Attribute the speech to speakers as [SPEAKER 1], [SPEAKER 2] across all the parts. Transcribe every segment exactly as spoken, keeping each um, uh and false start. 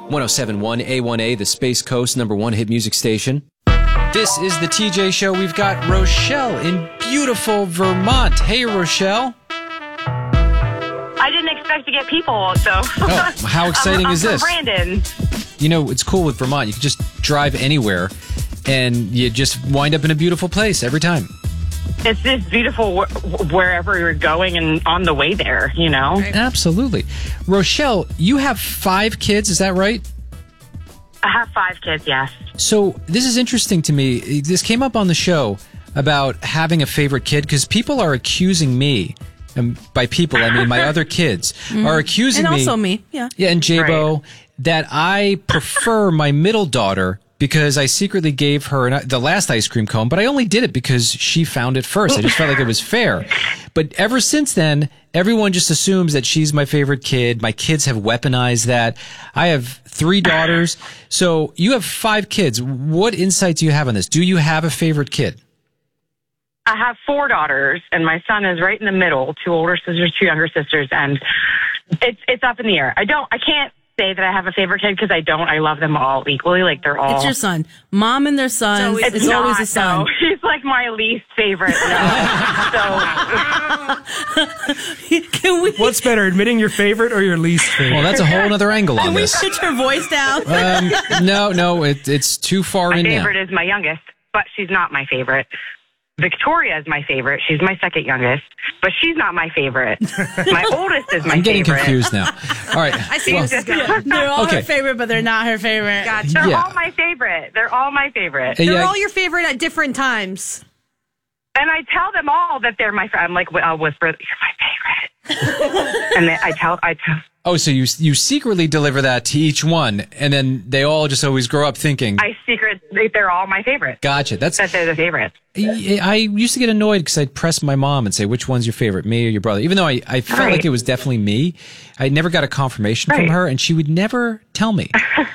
[SPEAKER 1] one oh seven point one A one A, the Space Coast number one hit music station. This is the T J Show. We've got Rochelle in beautiful Vermont. Hey, Rochelle.
[SPEAKER 2] I didn't expect to get people, so.
[SPEAKER 1] Oh, how exciting
[SPEAKER 2] I'm,
[SPEAKER 1] is
[SPEAKER 2] I'm
[SPEAKER 1] this?
[SPEAKER 2] from Brandon.
[SPEAKER 1] You know, it's cool with Vermont. You can just drive anywhere, and you just wind up in a beautiful place every time.
[SPEAKER 2] It's just beautiful wh- wherever you're going and on the way there, you know?
[SPEAKER 1] Absolutely. Rochelle, you have five kids, is that right?
[SPEAKER 2] I have five kids, yes.
[SPEAKER 1] So this is interesting to me. This came up on the show about having a favorite kid because people are accusing me, and by people I mean my other kids, mm. are accusing
[SPEAKER 3] and
[SPEAKER 1] me.
[SPEAKER 3] And also me, yeah.
[SPEAKER 1] Yeah, and J-Bo,
[SPEAKER 2] right.
[SPEAKER 1] that I prefer my middle daughter because I secretly gave her an, the last ice cream cone, but I only did it because she found it first. I just felt like it was fair. But ever since then, everyone just assumes that she's my favorite kid. My kids have weaponized that. I have three daughters. So you have five kids. What insight do you have on this? Do you have a favorite kid?
[SPEAKER 2] I have four daughters, and my son is right in the middle, two older sisters, two younger sisters, and it's it's up in the air. I don't, I can't say that I have a favorite kid because I don't. I love them all equally. Like, they're all.
[SPEAKER 3] It's your son. Mom and their sons.
[SPEAKER 2] So it's
[SPEAKER 3] it's
[SPEAKER 2] not,
[SPEAKER 3] always a son.
[SPEAKER 2] No. He's like my least favorite. No. so.
[SPEAKER 3] Can we?
[SPEAKER 4] What's better, admitting your favorite or your least favorite?
[SPEAKER 1] Well, that's a whole other angle on
[SPEAKER 3] Can we
[SPEAKER 1] this.
[SPEAKER 3] pitch her voice down?
[SPEAKER 1] Um, no, no, it, it's too far
[SPEAKER 2] My
[SPEAKER 1] in now.
[SPEAKER 2] favorite is my youngest, but she's not my favorite. Victoria is my favorite. She's my second youngest, but she's not my favorite. My oldest is my favorite.
[SPEAKER 1] I'm getting
[SPEAKER 2] favorite.
[SPEAKER 1] confused now. All right.
[SPEAKER 3] I see
[SPEAKER 1] well,
[SPEAKER 3] this is going. They're all
[SPEAKER 1] Okay.
[SPEAKER 3] her favorite, but they're not her favorite.
[SPEAKER 2] Gotcha. They're
[SPEAKER 1] Yeah.
[SPEAKER 2] all my favorite. They're all my favorite.
[SPEAKER 1] Hey,
[SPEAKER 3] They're
[SPEAKER 1] yeah,
[SPEAKER 3] all your favorite at different times.
[SPEAKER 2] And I tell them all that they're my favorite. I'm like, I'll whisper, you're my favorite. And then I tell, I tell.
[SPEAKER 1] Oh, so you you secretly deliver that to each one, and then they all just always grow up thinking,
[SPEAKER 2] I secret, they're all my favorite.
[SPEAKER 1] gotcha. That's
[SPEAKER 2] That they're the favorite.
[SPEAKER 1] I, I used to get annoyed because I'd press my mom and say, which one's your favorite, me or your brother? Even though I, I felt
[SPEAKER 2] Right.
[SPEAKER 1] like it was definitely me. I never got a confirmation from
[SPEAKER 2] Right.
[SPEAKER 1] her, and she would never tell me.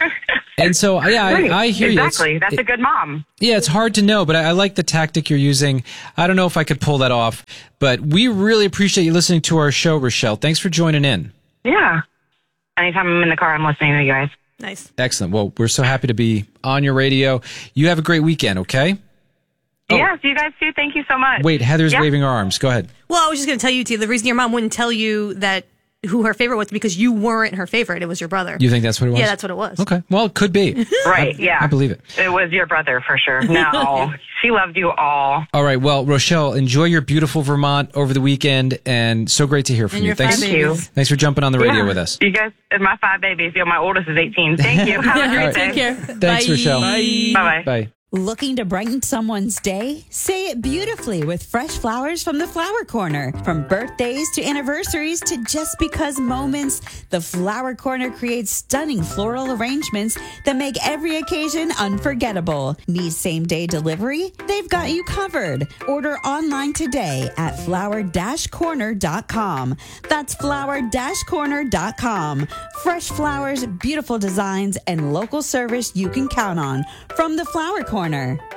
[SPEAKER 1] And so, yeah,
[SPEAKER 2] Right.
[SPEAKER 1] I, I hear you. It's-
[SPEAKER 2] Exactly. That's
[SPEAKER 1] it-
[SPEAKER 2] a good mom.
[SPEAKER 1] Yeah, it's hard to know, but I, I like the tactic you're using. I don't know if I could pull that off, but we really appreciate you listening to our show, Rochelle. Thanks for joining in.
[SPEAKER 2] Yeah. Anytime I'm in the car, I'm listening to you guys.
[SPEAKER 3] Nice.
[SPEAKER 1] Excellent. Well, we're so happy to be on your radio. You have a great weekend, okay? Oh.
[SPEAKER 2] Yes, you guys too. Thank you so much.
[SPEAKER 1] Wait, Heather's
[SPEAKER 2] Yeah.
[SPEAKER 1] waving her arms. Go ahead.
[SPEAKER 3] Well, I was just going to tell you, T, the reason your mom wouldn't tell you that who her favorite was because you weren't her favorite. It was your brother.
[SPEAKER 1] You think that's what it was?
[SPEAKER 3] Yeah, that's what it was.
[SPEAKER 1] Okay. Well, it could be.
[SPEAKER 2] Right,
[SPEAKER 1] I,
[SPEAKER 2] yeah.
[SPEAKER 1] I believe it.
[SPEAKER 2] It was your brother for sure. No, she loved you all.
[SPEAKER 1] All right. Well, Rochelle, enjoy your beautiful Vermont over the weekend, and so great to hear from
[SPEAKER 3] And
[SPEAKER 1] you.
[SPEAKER 3] your
[SPEAKER 1] Thanks.
[SPEAKER 3] five
[SPEAKER 2] Thank you.
[SPEAKER 3] babies.
[SPEAKER 1] Thanks for jumping on the radio
[SPEAKER 2] Yeah.
[SPEAKER 1] with us.
[SPEAKER 2] You guys, and my five babies. Yeah, my oldest is eighteen. Thank you. Have a
[SPEAKER 3] All
[SPEAKER 2] great
[SPEAKER 3] right,
[SPEAKER 2] day.
[SPEAKER 3] take care.
[SPEAKER 1] Thanks,
[SPEAKER 3] Bye.
[SPEAKER 1] Rochelle.
[SPEAKER 4] Bye.
[SPEAKER 2] Bye-bye.
[SPEAKER 1] Bye.
[SPEAKER 5] Looking to brighten someone's day? Say it beautifully with fresh flowers from the Flower Corner. From birthdays to anniversaries to just because moments, the Flower Corner creates stunning floral arrangements that make every occasion unforgettable. Need same-day delivery? They've got you covered. Order online today at flower dash corner dot com. That's flower dash corner dot com. Fresh flowers, beautiful designs, and local service you can count on. From the Flower Corner.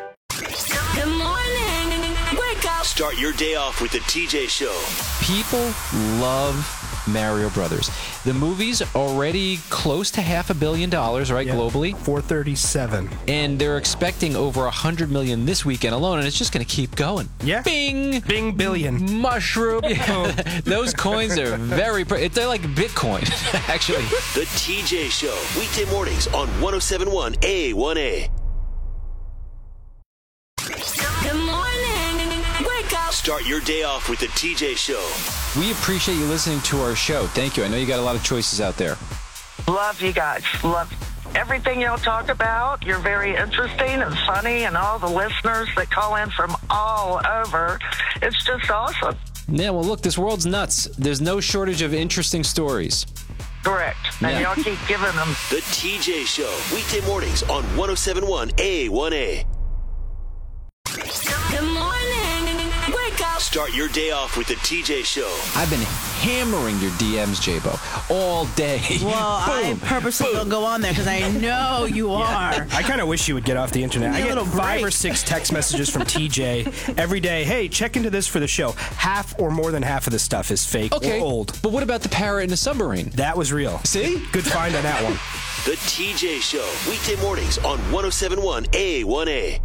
[SPEAKER 6] Good morning. Wake up.
[SPEAKER 7] Start your day off with the T J Show.
[SPEAKER 1] People love Mario Brothers. The movie's already close to half a billion dollars, right,
[SPEAKER 4] Yeah.
[SPEAKER 1] globally?
[SPEAKER 4] four thirty-seven.
[SPEAKER 1] And they're expecting over a hundred million this weekend alone, and it's just going to keep going.
[SPEAKER 4] Yeah.
[SPEAKER 1] Bing!
[SPEAKER 4] Bing billion.
[SPEAKER 1] Mushroom. Those coins are very, pre- they're like Bitcoin, actually.
[SPEAKER 7] The T J Show. Weekday mornings on one oh seven point one A one A.
[SPEAKER 6] Good morning. Wake up.
[SPEAKER 7] Start your day off with the T J Show.
[SPEAKER 1] We appreciate you listening to our show. Thank you. I know you got a lot of choices out there.
[SPEAKER 8] Love you guys. Love everything y'all talk about. You're very interesting and funny, and all the listeners that call in from all over. It's just awesome.
[SPEAKER 1] Yeah, well, look, this world's nuts. There's no shortage of interesting stories.
[SPEAKER 8] Correct. And
[SPEAKER 1] Yeah.
[SPEAKER 8] y'all keep giving them.
[SPEAKER 7] The T J Show. Weekday mornings on one oh seven point one A one A.
[SPEAKER 6] Good morning. Wake up.
[SPEAKER 7] Start your day off with the T J Show.
[SPEAKER 9] I've been hammering your D Ms, J-Bo, all day.
[SPEAKER 10] Well, I purposely don't go on there because I know you are.
[SPEAKER 4] I kind of wish you would get off the internet. I
[SPEAKER 10] Need a
[SPEAKER 4] get
[SPEAKER 10] little
[SPEAKER 4] five
[SPEAKER 10] break.
[SPEAKER 4] or six text messages from T J every day. Hey, check into this for the show. Half or more than half of the stuff is fake
[SPEAKER 9] Okay,
[SPEAKER 4] or old.
[SPEAKER 9] but what about the parrot in the submarine?
[SPEAKER 4] That was real.
[SPEAKER 9] See?
[SPEAKER 4] Good find on that one.
[SPEAKER 7] The T J Show, weekday mornings on one oh seven point one A one A.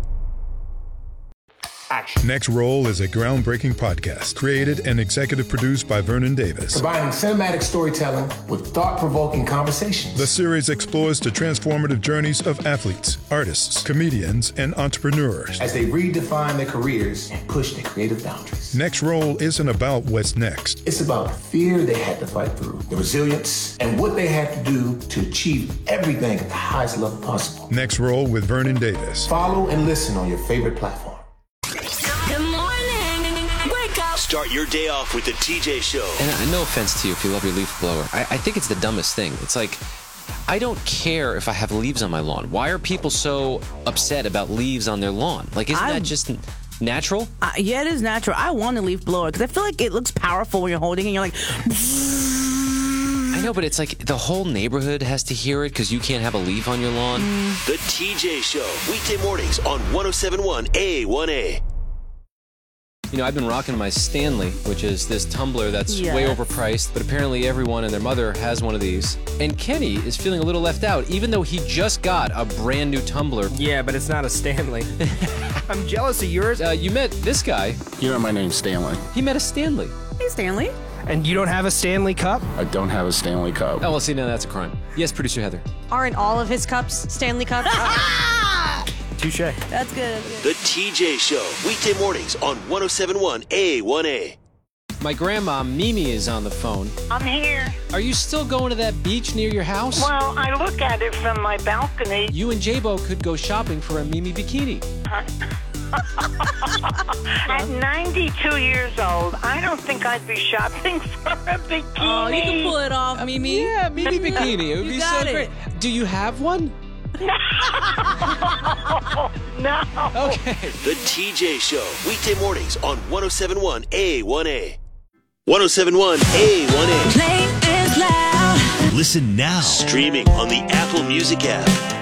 [SPEAKER 11] Next Roll is a groundbreaking podcast created and executive produced by Vernon Davis.
[SPEAKER 12] Combining cinematic storytelling with thought-provoking conversations.
[SPEAKER 11] The series explores the transformative journeys of athletes, artists, comedians, and entrepreneurs
[SPEAKER 12] as they redefine their careers and push their creative boundaries.
[SPEAKER 11] Next Roll isn't about what's next.
[SPEAKER 12] It's about the fear they had to fight through, the resilience, and what they had to do to achieve everything at the highest level possible.
[SPEAKER 11] Next Roll with Vernon Davis.
[SPEAKER 12] Follow and listen on your favorite platform.
[SPEAKER 6] Good morning. Wake up.
[SPEAKER 7] Start your day off with the T J Show.
[SPEAKER 13] And uh, no offense to you if you love your leaf blower. I, I think it's the dumbest thing. It's like, I don't care if I have leaves on my lawn. Why are people so upset about leaves on their lawn? Like, isn't
[SPEAKER 10] I'm-
[SPEAKER 13] that just natural?
[SPEAKER 10] Uh, yeah, it is natural. I want a leaf blower because I feel like it looks powerful when you're holding it and you're like...
[SPEAKER 13] I know, but it's like the whole neighborhood has to hear it because you can't have a leaf on your lawn.
[SPEAKER 7] The T J Show, weekday mornings on one oh seven point one A one A.
[SPEAKER 13] You know, I've been rocking my Stanley, which is this tumbler that's
[SPEAKER 10] Yes.
[SPEAKER 13] way overpriced, but apparently everyone and their mother has one of these. And Kenny is feeling a little left out, even though he just got a brand new tumbler.
[SPEAKER 4] Yeah, but it's not a Stanley. I'm jealous of yours.
[SPEAKER 13] Uh, you met this guy.
[SPEAKER 14] You know my name's Stanley.
[SPEAKER 13] He met a Stanley.
[SPEAKER 10] Hey, Stanley.
[SPEAKER 4] And you don't have a Stanley Cup?
[SPEAKER 14] I don't have a Stanley Cup.
[SPEAKER 13] Oh, well, see, now that's a crime. Yes, producer Heather.
[SPEAKER 3] Aren't all of his cups Stanley cups?
[SPEAKER 4] Touche.
[SPEAKER 10] That's good.
[SPEAKER 7] The T J Show, weekday mornings on one oh seven point one A one A.
[SPEAKER 13] My grandma, Mimi, is on the phone.
[SPEAKER 8] I'm here.
[SPEAKER 13] Are you still going to that beach near your house?
[SPEAKER 8] Well, I look at it from my balcony.
[SPEAKER 13] You and J-Bo could go shopping for a Mimi bikini.
[SPEAKER 8] At ninety-two years old, I don't think I'd be shopping for a bikini.
[SPEAKER 10] Oh, you can pull it off, Mimi.
[SPEAKER 13] Yeah, Mimi bikini. It would
[SPEAKER 10] You
[SPEAKER 13] be
[SPEAKER 10] got
[SPEAKER 13] so
[SPEAKER 10] it.
[SPEAKER 13] great. Do you have one?
[SPEAKER 8] No.
[SPEAKER 13] Okay.
[SPEAKER 7] The T J Show, weekday mornings on one oh seven point one A one A. one oh seven point one A one A.
[SPEAKER 6] Play is loud.
[SPEAKER 7] Listen now. Streaming on the Apple Music app.